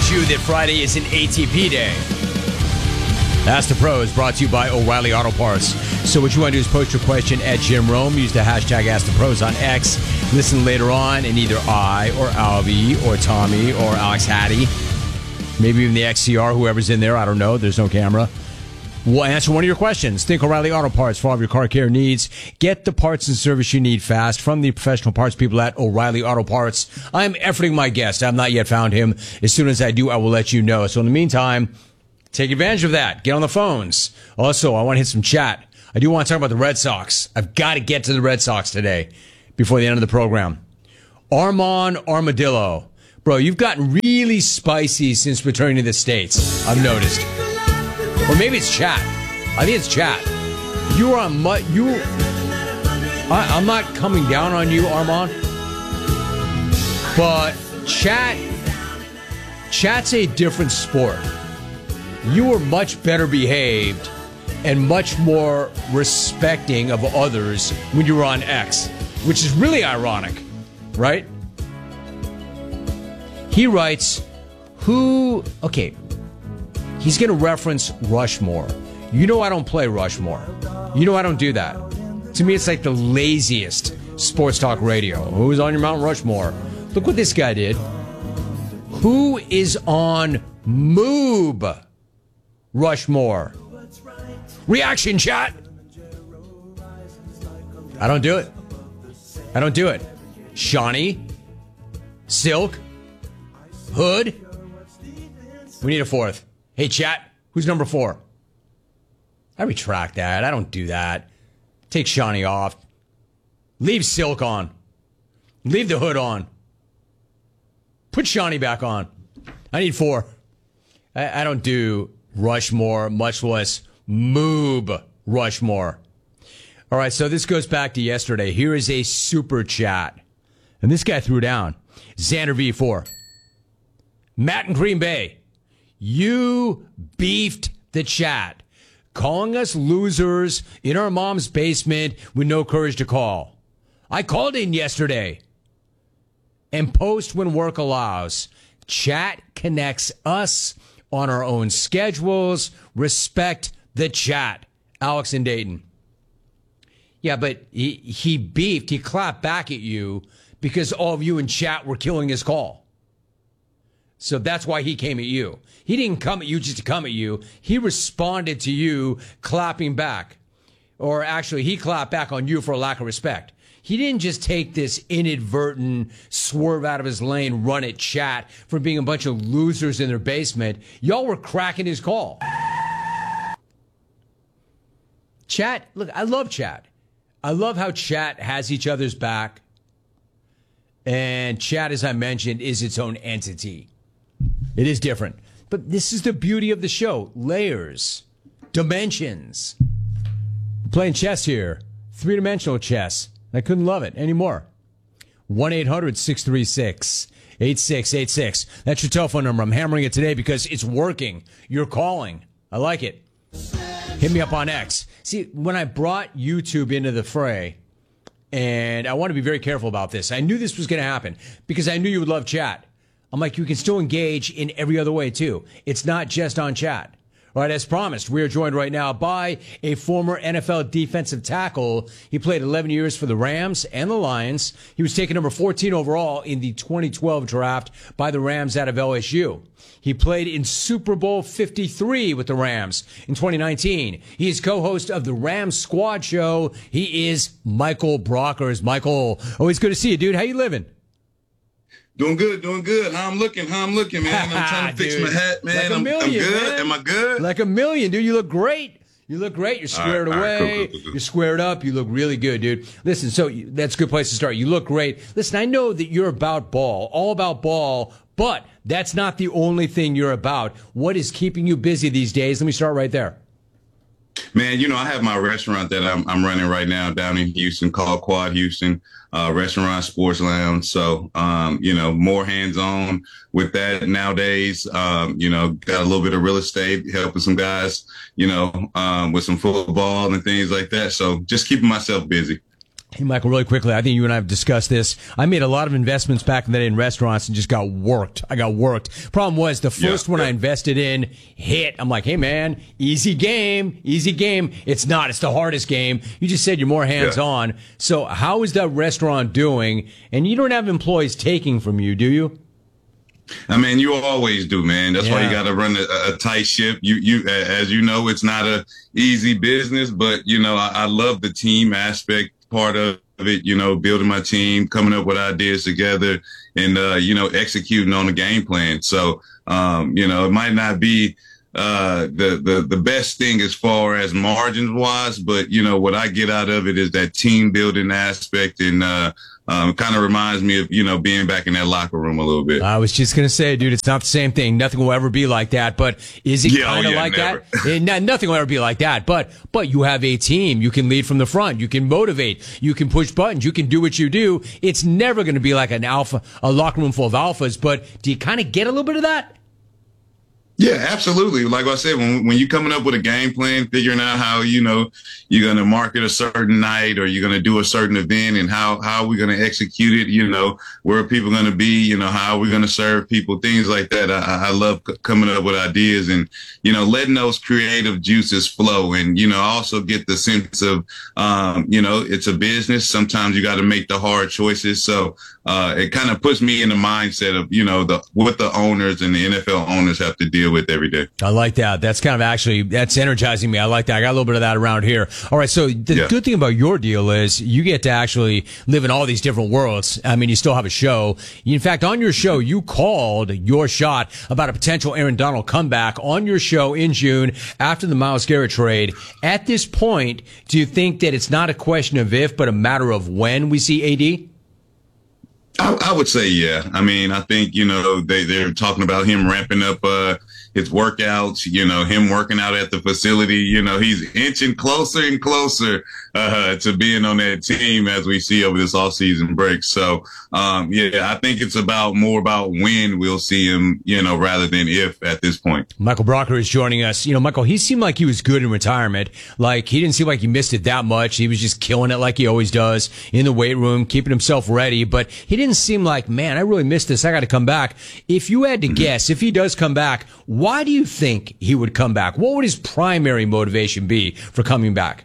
you that Friday is an ATP day. Ask the Pros, brought to you by O'Reilly Auto Parts. So what you want to do is post your question at Jim Rome. Use the hashtag Ask the Pros on X. Listen later on, and either I or Alvy or Tommy or Alex Hattie, maybe even the XCR, whoever's in there, I don't know, there's no camera, we'll answer one of your questions. Think O'Reilly Auto Parts for all of your car care needs. Get the parts and service you need fast from the professional parts people at O'Reilly Auto Parts. I'm efforting my guest. I've not yet found him. As soon as I do, I will let you know. So in the meantime, take advantage of that. Get on the phones. Also, I want to hit some chat. I do want to talk about the Red Sox. I've got to get to the Red Sox today before the end of the program. Armand Armadillo. Bro, you've gotten really spicy since returning to the States, I've noticed. Or maybe it's chat. I think it's chat. You are on I'm not coming down on you, Armand. But chat's a different sport. You were much better behaved and much more respecting of others when you were on X, which is really ironic, right? He writes, okay, he's going to reference Rushmore. You know I don't play Rushmore. You know I don't do that. To me, it's like the laziest sports talk radio. Who's on your Mount Rushmore? Look what this guy did. Who is on Moob Rushmore? Reaction chat. I don't do it. Shawnee, Silk, Hood. We need a fourth. Hey, chat, who's number 4? I retract that. I don't do that. Take Shawnee off. Leave Silk on. Leave the Hood on. Put Shawnee back on. I need 4. I don't do Rushmore, much less Moob Rushmore. All right, so this goes back to yesterday. Here is a super chat. And this guy threw down. Xander V4. Matt in Green Bay. You beefed the chat, calling us losers in our mom's basement with no courage to call. I called in yesterday. And post when work allows. Chat connects us on our own schedules. Respect the chat. Alex in Dayton. Yeah, but he beefed. He clapped back at you because all of you in chat were killing his call. So that's why he came at you. He didn't come at you just to come at you. He responded to you clapping back. Or actually, he clapped back on you for a lack of respect. He didn't just take this inadvertent swerve out of his lane, run at chat for being a bunch of losers in their basement. Y'all were cracking his call. Chat, look, I love chat. I love how chat has each other's back. And chat, as I mentioned, is its own entity. It is different. But this is the beauty of the show. Layers. Dimensions. We're playing chess here. 3-dimensional chess. I couldn't love it anymore. 1-800-636-8686. That's your telephone number. I'm hammering it today because it's working. You're calling. I like it. Hit me up on X. See, when I brought YouTube into the fray, and I want to be very careful about this. I knew this was going to happen because I knew you would love chat. I'm like, you can still engage in every other way, too. It's not just on chat. All right, as promised, we are joined right now by a former NFL defensive tackle. He played 11 years for the Rams and the Lions. He was taken number 14 overall in the 2012 draft by the Rams out of LSU. He played in Super Bowl 53 with the Rams in 2019. He is co-host of the Rams Squad Show. He is Michael Brockers. Michael, always good to see you, dude. How you living? Doing good. How I'm looking, man. I'm trying to fix my hat, man. Like a million, I'm good. Man. Am I good? Like a million, dude. You look great. You're squared away. Cool. You're squared up. You look really good, dude. Listen, so that's a good place to start. You look great. Listen, I know that you're about ball, all about ball, but that's not the only thing you're about. What is keeping you busy these days? Let me start right there. Man, I have my restaurant that I'm running right now down in Houston called Quad Houston Restaurant Sports Lounge. So, more hands-on with that nowadays. Got a little bit of real estate, helping some guys, with some football and things like that. So just keeping myself busy. Hey, Michael, really quickly, I think you and I have discussed this. I made a lot of investments back in the day in restaurants and just got worked. I got worked. Problem was, the first one I invested in hit. I'm like, hey, man, easy game, easy game. It's not. It's the hardest game. You just said you're more hands-on. So how is that restaurant doing? And you don't have employees taking from you, do you? I mean, you always do, man. That's why you got to run a tight ship. As you know, it's not a easy business, but, you know, I love the team aspect part of it, you know, building my team, coming up with ideas together and, you know, executing on the game plan. So, you know, it might not be the best thing as far as margins wise, but, you know, what I get out of it is that team building aspect and, kind of reminds me of, you know, being back in that locker room a little bit. I was just going to say, dude, it's not the same thing. Nothing will ever be like that. But is it kind of like never. That? Nothing will ever be like that. But you have a team. You can lead from the front. You can motivate. You can push buttons. You can do what you do. It's never going to be like a locker room full of alphas. But do you kind of get a little bit of that? Yeah, absolutely. Like I said, when you're coming up with a game plan, figuring out how, you know, you're going to market a certain night or you're going to do a certain event and how are we going to execute it, you know, where are people going to be, you know, how are we going to serve people, things like that. I love coming up with ideas and, you know, letting those creative juices flow. And, you know, I also get the sense of, you know, it's a business. Sometimes you got to make the hard choices. So it kind of puts me in the mindset of, you know, what the owners and the NFL owners have to deal with every day. I like that. That's kind of that's energizing me. I like that. I got a little bit of that around here. All right. So the good thing about your deal is you get to actually live in all these different worlds. I mean, you still have a show. In fact, on your show, you called your shot about a potential Aaron Donald comeback on your show in June after the Myles Garrett trade. At this point, do you think that it's not a question of if, but a matter of when we see AD? I would say, yeah. I mean, I think, you know, they're talking about him ramping up his workouts, you know, him working out at the facility. You know, he's inching closer and closer to being on that team as we see over this offseason break. So, yeah, I think it's more about when we'll see him, you know, rather than if at this point. Michael Brocker is joining us. You know, Michael, he seemed like he was good in retirement. Like, he didn't seem like he missed it that much. He was just killing it like he always does in the weight room, keeping himself ready. But he didn't seem like, man, I really missed this. I got to come back. If you had to guess, if he does come back, why do you think he would come back? What would his primary motivation be for coming back?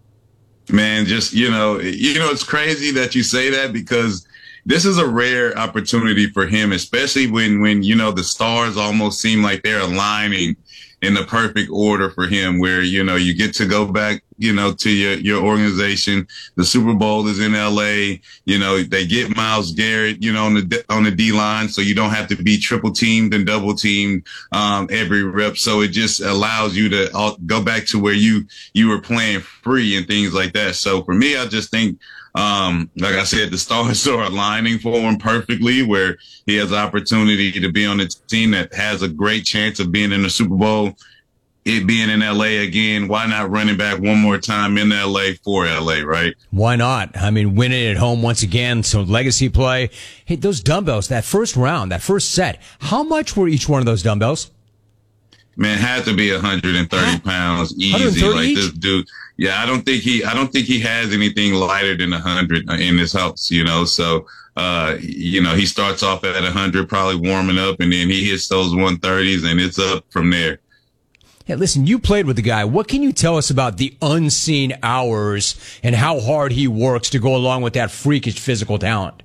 Man, just, you know, it's crazy that you say that because this is a rare opportunity for him, especially when, you know, the stars almost seem like they're aligning in the perfect order for him where, you know, you get to go back, you know, to your organization. The Super Bowl is in LA. You know, they get Myles Garrett, you know, on the D line. So you don't have to be triple teamed and double teamed, every rep. So it just allows you to go back to where you were playing free and things like that. So for me, I just think, like I said, the stars are aligning for him perfectly where he has the opportunity to be on a team that has a great chance of being in the Super Bowl. It being in LA again, why not running back one more time in LA for LA, right? Why not? I mean, win it at home once again, some legacy play. Hey, those dumbbells, that first round, that first set, how much were each one of those dumbbells? Man, had to be 130 pounds easy. Like each? This dude. Yeah, I don't think he has anything lighter than 100 in his house, you know. So, you know, he starts off at 100, probably warming up, and then he hits those 130s, and it's up from there. Hey, listen, you played with the guy. What can you tell us about the unseen hours and how hard he works to go along with that freakish physical talent?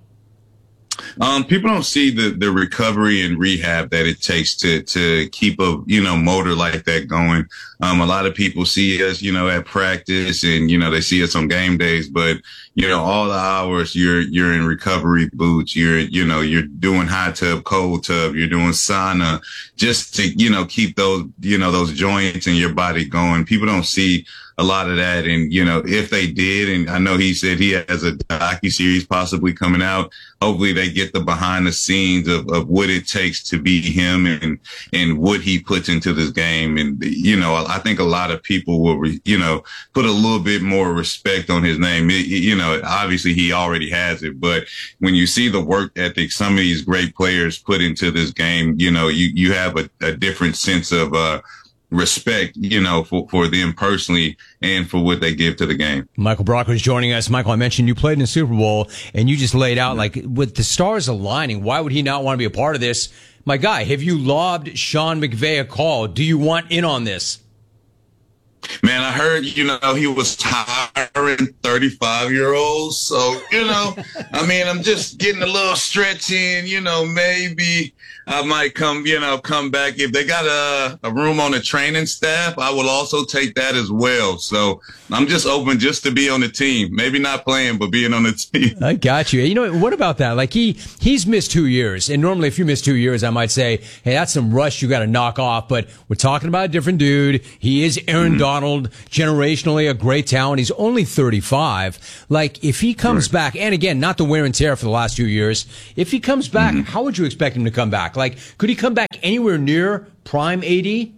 People don't see the recovery and rehab that it takes to keep a, you know, motor like that going. A lot of people see us, you know, at practice and, you know, they see us on game days, but, you know, all the hours you're in recovery boots, you're doing hot tub, cold tub, you're doing sauna just to, you know, keep those, you know, those joints in your body going. People don't see a lot of that. And, you know, if they did, and I know he said he has a docuseries possibly coming out, hopefully they get the behind the scenes of what it takes to be him and what he puts into this game. And, you know, I think a lot of people will, you know, put a little bit more respect on his name. You know, obviously he already has it, but when you see the work ethic some of these great players put into this game, you know, you have a different sense of, respect, for them personally and for what they give to the game. Michael Brock was joining us. Michael, I mentioned you played in the Super Bowl, and you just laid out, like, with the stars aligning, why would he not want to be a part of this? My guy, have you lobbed Sean McVay a call? Do you want in on this? Man, I heard, he was hiring 35-year-olds. So, I'm just getting a little stretch in, maybe I might come back. If they got a room on the training staff, I will also take that as well. So I'm just open just to be on the team. Maybe not playing, but being on the team. I got you. What about that? Like he's missed 2 years. And normally if you miss 2 years, I might say, hey, that's some rust you got to knock off. But we're talking about a different dude. He is Aaron Donald, generationally a great talent. He's only 35. Like if he comes back, and again, not the wear and tear for the last 2 years. If he comes back, how would you expect him to come back? Like, could he come back anywhere near prime AD?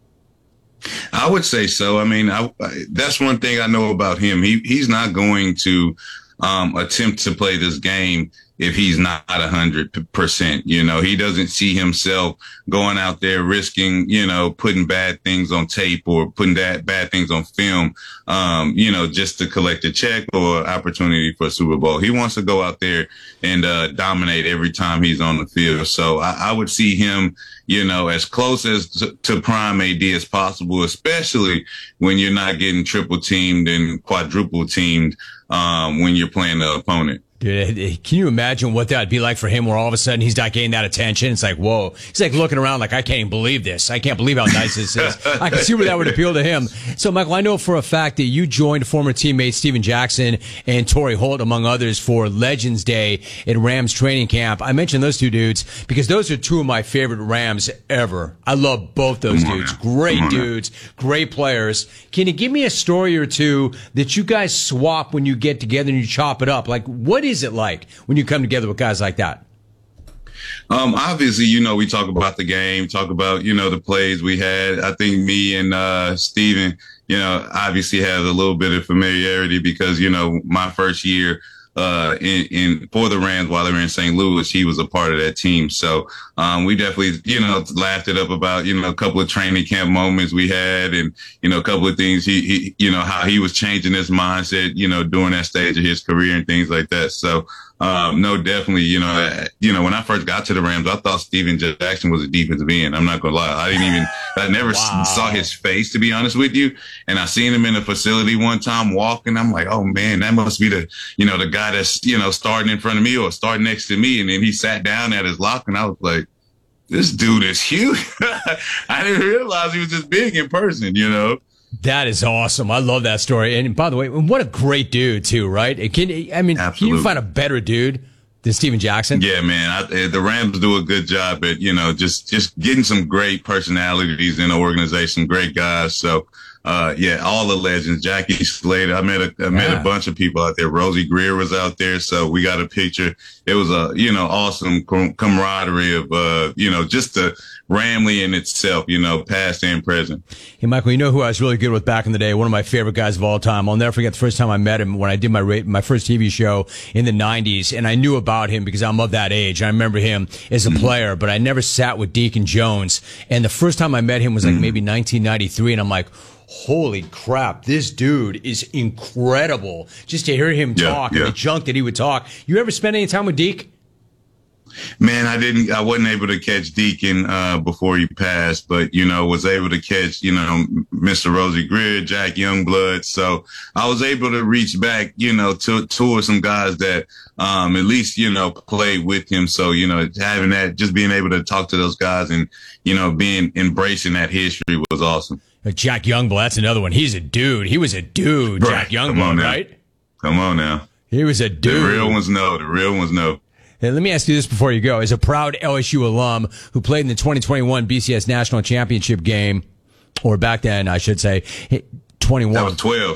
I would say so. I mean, that's one thing I know about him. He's not going to attempt to play this game if he's not 100%. He doesn't see himself going out there risking, putting bad things on tape or putting bad things on film, just to collect a check or opportunity for a Super Bowl. He wants to go out there and dominate every time he's on the field. So I would see him, as close as to prime AD as possible, especially when you're not getting triple teamed and quadruple teamed when you're playing the opponent. Dude, can you imagine what that would be like for him where all of a sudden he's not getting that attention? It's like, whoa. He's like looking around like, I can't even believe this. I can't believe how nice this is. I can see where that would appeal to him. So, Michael, I know for a fact that you joined former teammates Steven Jackson and Torrey Holt, among others, for Legends Day at Rams training camp. I mentioned those two dudes because those are two of my favorite Rams ever. I love both those dudes. Great dudes, great players. Can you give me a story or two that you guys swap when you get together and you chop it up? Like, what is it like when you come together with guys like that? Obviously, we talk about the game, talk about, the plays we had. I think me and Steven, obviously have a little bit of familiarity because, my first year in for the Rams while they were in St. Louis, he was a part of that team. So we definitely, laughed it up about, a couple of training camp moments we had and, a couple of things he how he was changing his mindset, during that stage of his career and things like that. So no, definitely, when I first got to the Rams, I thought Steven Jackson was a defensive end. I'm not going to lie. I never saw his face, to be honest with you. And I seen him in the facility one time walking. I'm like, oh man, that must be the guy that's, starting in front of me or starting next to me. And then he sat down at his locker and I was like, this dude is huge. I didn't realize he was this big in person, That is awesome. I love that story. And by the way, what a great dude too, right? Can you find a better dude than Steven Jackson? Yeah, man. The Rams do a good job at, just getting some great personalities in the organization, great guys. So, all the legends, Jackie Slater. I met a bunch of people out there. Rosie Greer was out there. So we got a picture. It was a, awesome camaraderie of, just the Ramley in itself, past and present. Hey, Michael, you know who I was really good with back in the day? One of my favorite guys of all time. I'll never forget the first time I met him when I did my first TV show in the 90s. And I knew about him because I'm of that age. I remember him as a player, but I never sat with Deacon Jones. And the first time I met him was like maybe 1993. And I'm like, holy crap, this dude is incredible. Just to hear him talk and the junk that he would talk. You ever spend any time with Deke? Man, I wasn't able to catch Deacon before he passed, but, was able to catch, Mr. Rosie Greer, Jack Youngblood. So I was able to reach back, towards some guys that at least, played with him. So, having that, just being able to talk to those guys and, embracing that history was awesome. Jack Youngblood, that's another one. He's a dude. He was a dude, right. Jack Youngblood, right? Come on now. He was a dude. The real ones know. And let me ask you this before you go. As a proud LSU alum who played in the 2021 BCS National Championship game, or back then, I should say, 21. That was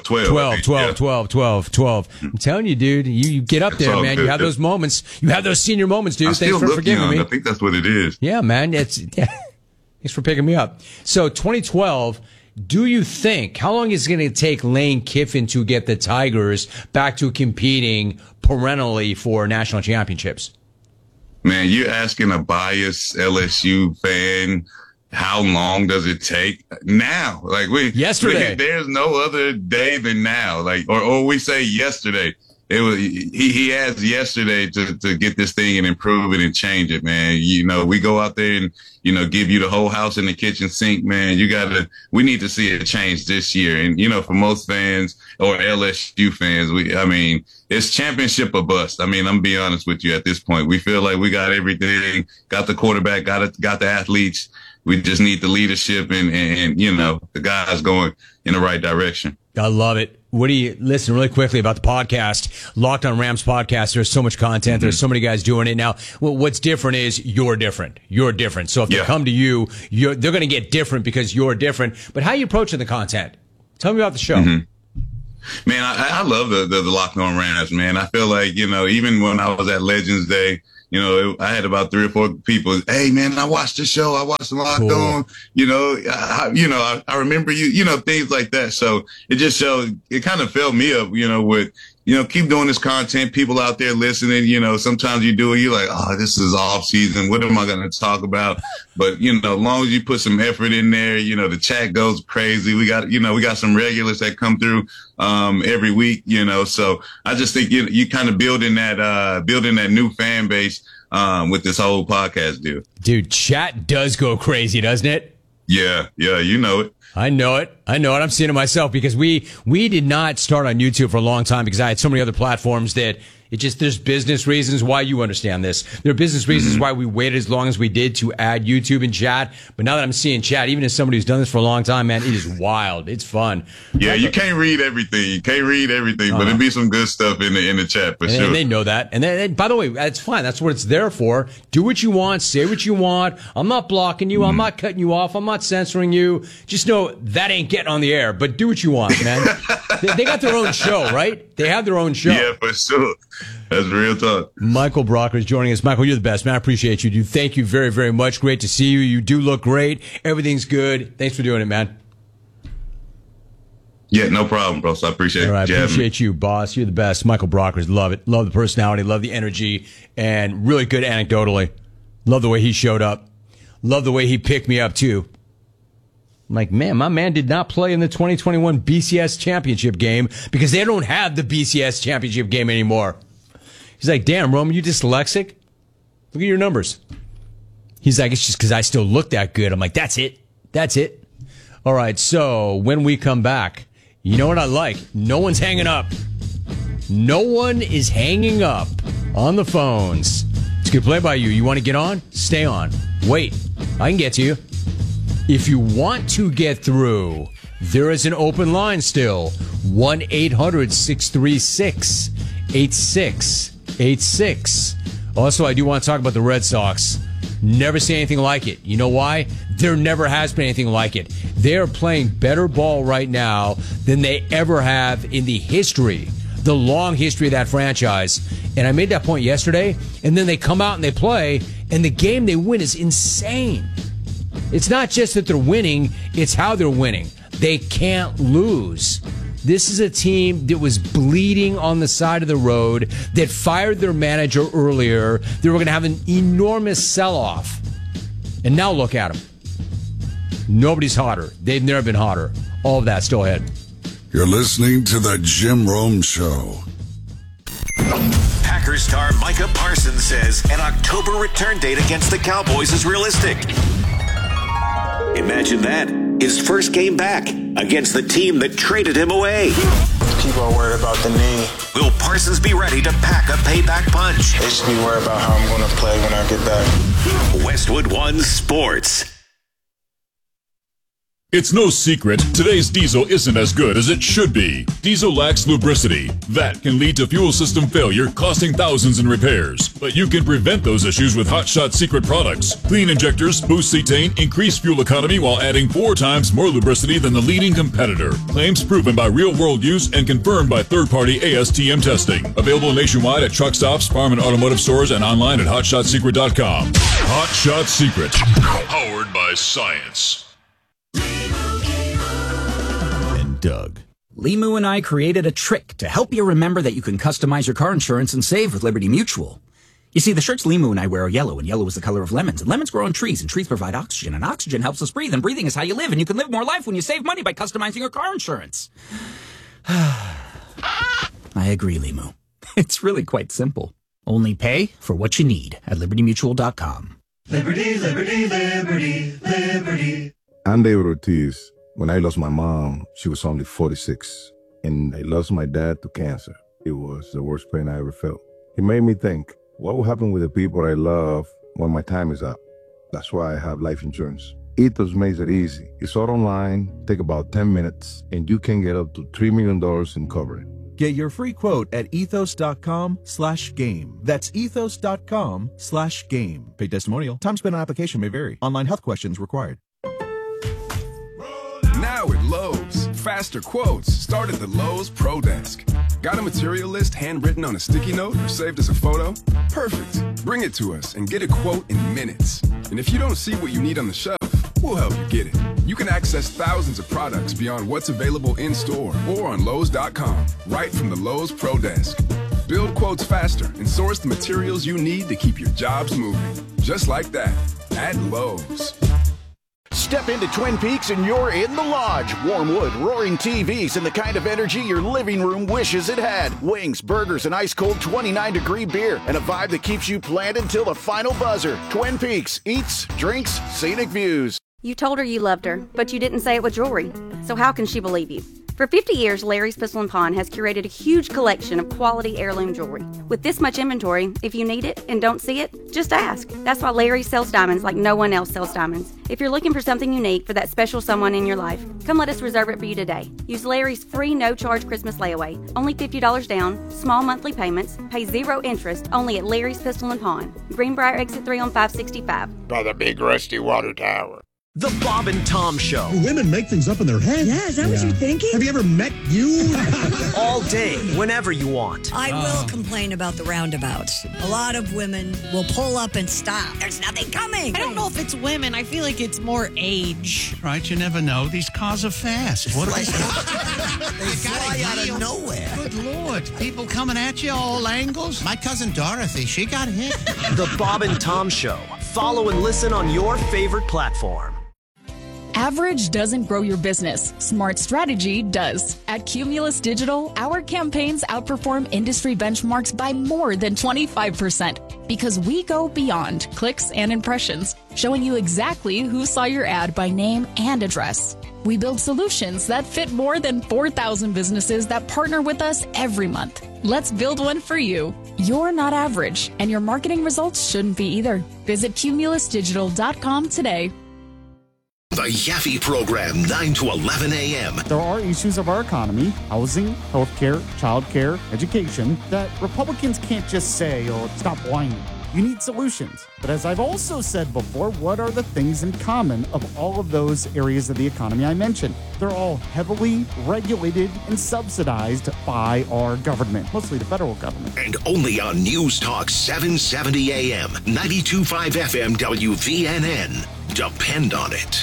12. I'm telling you, dude, you get up there, man. You have those moments. You have those senior moments, dude. Thanks for forgiving me. I think that's what it is. Yeah, man. Thanks for picking me up. So 2012, do you think, how long is it going to take Lane Kiffin to get the Tigers back to competing perennially for national championships? Man, you're asking a biased LSU fan how long does it take now? Like yesterday, there's no other day than now. Like, or we say yesterday. It was he has yesterday to get this thing and improve it and change it, man. You know, we go out there and, you know, give you the whole house and the kitchen sink, man. We need to see it change this year. And, you know, for most fans or LSU fans, it's championship or bust. I mean, I'm gonna be honest with you at this point. We feel like we got everything, got the quarterback, got the athletes. We just need the leadership and you know, the guys going in the right direction. I love it. What do you listen really quickly about the podcast, Locked on Rams podcast? There's so much content. There's so many guys doing it now. Well, what's different is you're different. You're different. So if they come to you, they're going to get different because you're different. But how are you approaching the content? Tell me about the show. Mm-hmm. Man, I love the Locked on Rams, man. I feel like, you know, even when I was at Legends Day, you know, I had about 3 or 4 people. Hey, man, I watched the show. I watched the Locked On. You know, I remember you. You know, things like that. So it just showed. It kind of filled me up. You know, with keep doing this content. People out there listening. You know, sometimes you do it. You're like, oh, this is off season. What am I going to talk about? But you know, as long as you put some effort in there, you know, the chat goes crazy. We got some regulars that come through every week. You know, so I just think you kind of building that new fan base with this whole podcast deal. Dude, chat does go crazy, doesn't it? Yeah, you know it. I know it. I'm seeing it myself because we did not start on YouTube for a long time because I had so many other platforms that there's business reasons why you understand this. There are business reasons why we waited as long as we did to add YouTube and chat. But now that I'm seeing chat, even as somebody who's done this for a long time, man, it is wild. It's fun. Yeah, you can't read everything. But it'd be some good stuff in the chat for sure. And they know that. And then, by the way, that's fine. That's what it's there for. Do what you want. Say what you want. I'm not blocking you. I'm not cutting you off. I'm not censoring you. Just know that ain't getting on the air. But do what you want, man. they got their own show, right? They have their own show. Yeah, for sure. That's real talk. Michael Brocker is joining us. Michael, you're the best, man. I appreciate you, dude. Thank you very, very much. Great to see you. You do look great. Everything's good. Thanks for doing it, man. Yeah, no problem, bro. So I appreciate it. All right, appreciate you, boss. You're the best. Michael Brockers, love it. Love the personality, love the energy, and really good anecdotally. Love the way he showed up. Love the way he picked me up, too. I'm like, man, my man did not play in the 2021 BCS championship game because they don't have the BCS championship game anymore. He's like, damn, Roman, you dyslexic? Look at your numbers. He's like, it's just because I still look that good. I'm like, that's it. That's it. All right, so when we come back, you know what I like? No one's hanging up. No one is hanging up on the phones. It's a good play by you. You want to get on? Stay on. Wait, I can get to you. If you want to get through, there is an open line still. 1-800-636-8686. Also, I do want to talk about the Red Sox. Never seen anything like it. You know why? There never has been anything like it. They are playing better ball right now than they ever have in the history, the long history of that franchise. And I made that point yesterday, and then they come out and they play, and the game they win is insane. It's not just that they're winning, it's how they're winning. They can't lose. This is a team that was bleeding on the side of the road, that fired their manager earlier. They were going to have an enormous sell-off. And now look at them. Nobody's hotter. They've never been hotter. All of that still ahead. You're listening to The Jim Rome Show. Packers star Micah Parsons says an October return date against the Cowboys is realistic. Imagine that. His first game back against the team that traded him away. People are worried about the knee. Will Parsons be ready to pack a payback punch? They should be worried about how I'm going to play when I get back. Westwood One Sports. It's no secret, today's diesel isn't as good as it should be. Diesel lacks lubricity. That can lead to fuel system failure, costing thousands in repairs. But you can prevent those issues with Hot Shot Secret products. Clean injectors, boost cetane, increase fuel economy while adding 4 times more lubricity than the leading competitor. Claims proven by real-world use and confirmed by third-party ASTM testing. Available nationwide at truck stops, farm and automotive stores, and online at hotshotsecret.com. Hot Shot Secret. Powered by science. Doug. Limu and I created a trick to help you remember that you can customize your car insurance and save with Liberty Mutual. You see, the shirts Limu and I wear are yellow, and yellow is the color of lemons. And lemons grow on trees, and trees provide oxygen, and oxygen helps us breathe, and breathing is how you live, and you can live more life when you save money by customizing your car insurance. I agree, Limu. It's really quite simple. Only pay for what you need at LibertyMutual.com. Liberty, liberty, liberty, liberty. I'm David Ortiz. When I lost my mom, she was only 46, and I lost my dad to cancer. It was the worst pain I ever felt. It made me think, what will happen with the people I love when my time is up? That's why I have life insurance. Ethos makes it easy. It's all online, take about 10 minutes, and you can get up to $3 million in coverage. Get your free quote at ethos.com/game. That's ethos.com/game. Paid testimonial. Time spent on application may vary. Online health questions required. Now at Lowe's, faster quotes start at the Lowe's Pro Desk. Got a material list handwritten on a sticky note or saved as a photo? Perfect. Bring it to us and get a quote in minutes. And if you don't see what you need on the shelf, we'll help you get it. You can access thousands of products beyond what's available in store or on Lowe's.com, right from the Lowe's Pro Desk. Build quotes faster and source the materials you need to keep your jobs moving. Just like that, at Lowe's. Step into Twin Peaks and you're in the lodge. Warm wood, roaring TVs, and the kind of energy your living room wishes it had. Wings, burgers, and ice-cold 29-degree beer, and a vibe that keeps you planned until the final buzzer. Twin Peaks. Eats, drinks, scenic views. You told her you loved her, but you didn't say it with jewelry. So how can she believe you? For 50 years, Larry's Pistol & Pawn has curated a huge collection of quality heirloom jewelry. With this much inventory, if you need it and don't see it, just ask. That's why Larry sells diamonds like no one else sells diamonds. If you're looking for something unique for that special someone in your life, come let us reserve it for you today. Use Larry's free no-charge Christmas layaway. Only $50 down, small monthly payments, pay 0 interest, only at Larry's Pistol & Pawn. Greenbrier Exit 3 on 565. By the big rusty water tower. The Bob and Tom Show. Women make things up in their head. Yeah, is that what you're thinking? Have you ever met you? All day, whenever you want. I will complain about the roundabouts. A lot of women will pull up and stop. There's nothing coming. I don't know if it's women. I feel like it's more age. Right, you never know. These cars are fast. What are they? They fly out of nowhere. Good Lord. People coming at you all angles. My cousin Dorothy, she got hit. The Bob and Tom Show. Follow and listen on your favorite platform. Average doesn't grow your business. Smart strategy does. At Cumulus Digital, our campaigns outperform industry benchmarks by more than 25% because we go beyond clicks and impressions, showing you exactly who saw your ad by name and address. We build solutions that fit more than 4,000 businesses that partner with us every month. Let's build one for you. You're not average, and your marketing results shouldn't be either. Visit cumulusdigital.com today. The Yaffe Program, 9 to 11 a.m. There are issues of our economy, housing, healthcare, childcare, education, that Republicans can't just say, oh, stop whining. You need solutions. But as I've also said before, what are the things in common of all of those areas of the economy I mentioned? They're all heavily regulated and subsidized by our government, mostly the federal government. And only on News Talk 770 a.m., 92.5 FM WVNN. Depend on it.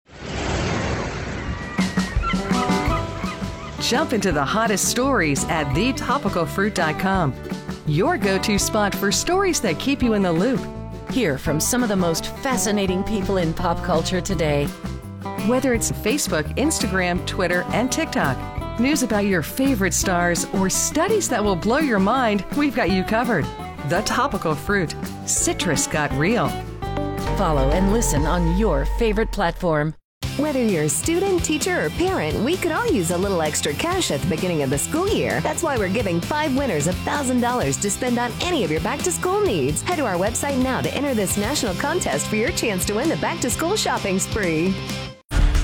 Jump into the hottest stories at thetopicalfruit.com. Your go-to spot for stories that keep you in the loop. Hear from some of the most fascinating people in pop culture today. Whether it's Facebook, Instagram, Twitter, and TikTok, news about your favorite stars, or studies that will blow your mind, we've got you covered. The Topical Fruit. Citrus got real. Follow and listen on your favorite platform. Whether you're a student, teacher, or parent, we could all use a little extra cash at the beginning of the school year. That's why we're giving 5 winners $1,000 to spend on any of your back-to-school needs. Head to our website now to enter this national contest for your chance to win the back-to-school shopping spree.